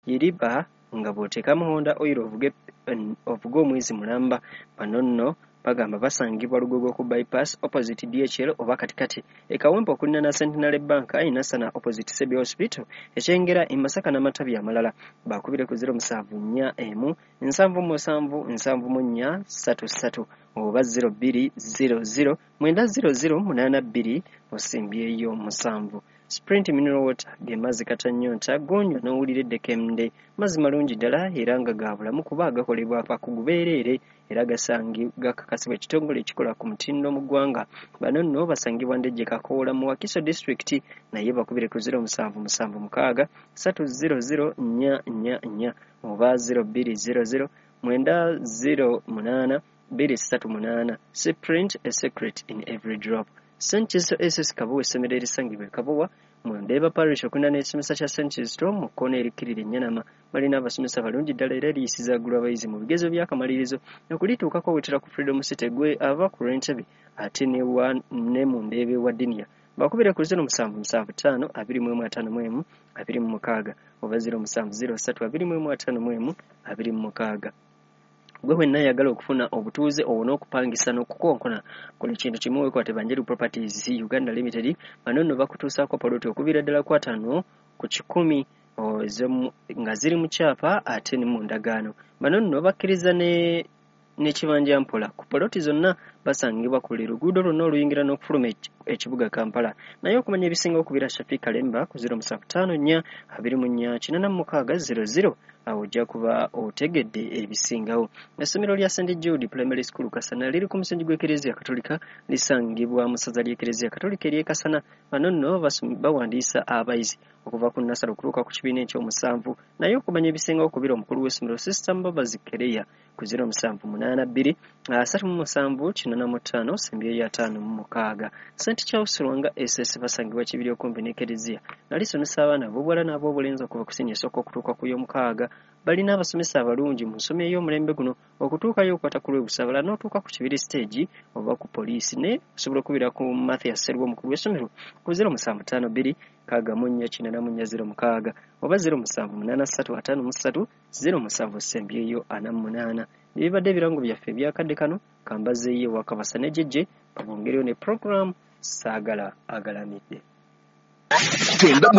yiriba nga bw'oteekamu Honda oil ovuge omwezi mulamba. Bano nno bagamba basangibwa Lugogo ku bypass opposite DHL oba katikati ekawempe okulina Centenary Bank Nasana opposite Sebi Hospital ekyengera Masaka n'amatabi amalala. Bakubire ku 0741 777 oba 0200 900 osimbyeyo 7. Sprint mineral water ge mazzi katanyonta gonyo n'owulira Kemde mazzi malungi ddala era nga gabulamu kuba agakolebwa apakugu beerere era gakakasibwa ekitongole ekikola ku mutindo mu ggwanga. Bano nno basangibwa Ndejje Kakoola mu Wakiso district naye bakubire ku 0776 300 oba 0200 908 238. Sprint a secret in every drop. St. Kizito SS Kabuwa essomero erisangibwa Kabuwa mu Ndeeba Parish okulina n'ekisomesa kya St. Kizito mu kkoona erikkirira Ennyana balina abasomesa balungi ddala era liyisizagula abayizi mu bigezo by'akamalirizo okulituukako wetera ku Freedom City gwe ava ku Lwentebe ate ne mu Ndeeba ewa Dinia. Bakubire ku 0775 2151 26 oba 0703 2151 26. Gwe wenna ayagala okufuna obutuuze n'okupangisa n'okukonkona kuno kintu kimu wekwate Banjeru Properties Uganda Limited. Bano nno bakutuusaako poloti okubira ddala ku 5 ku 10 nga ziri mu kyapa ate ne mu ndagaano. Bano nno bakkiriza n'ekibanja mpola ku poloti zonna basangibwa ku luguudo lwonna oluyingira n'okufuluma ekibuga Kampala. Naye okumanya ebisinga okubira Shafiq Kalemba ku 0754 24 awo ojja kuba otegedde ebisingawo. Essomero lya St. Jude Primary School Kasana liri ku musingi gw'Ekereziya Katolika lisangibwa mu ssaza ly'Ekereziya Katolika ery'e Kasana. Bano nno bawandiisa abayizi okuva ku nnasale okutuuka ku kibiina ekyomusanvu. Naye okumanya ebisingawo okubira omukulu w'essomero Sister Mbabazi Kereya ku 0782 37 85 sembyeyo 56. St. Charles Lwanga SS basangibwa Kibiri okumpi n'Ekereziya nalisomesa abaana ab'obuwala n'ab'obulenzi okuva ku siniya esooka okutuuka ku y'omukaaga. Balina abasomesa abalungi mu nsomero ey'omulembe guno okutuukayo okwata ku Lwebusabala n'otuuka ku Kibiri stage oba ku poliisi ne osobola okubira ku Mathias Serwa omukulu w'essomero ku 0752 Kagamunya 4406 oba 078353 07 sembyeyo 48. Ebibadde ebirango byaffe ebyakadde kano kambazeeyo wakabasa ne Jejje babongereyo ne program saagala agalamidde.